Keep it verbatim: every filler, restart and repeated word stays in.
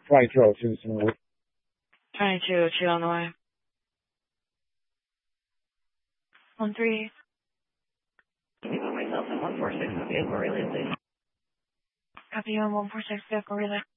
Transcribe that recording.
twenty-two oh two, smooth. twenty-two oh two on the way. one three. Myself at one four six, vehicle relay, please. Copy you on one four six, vehicle relay.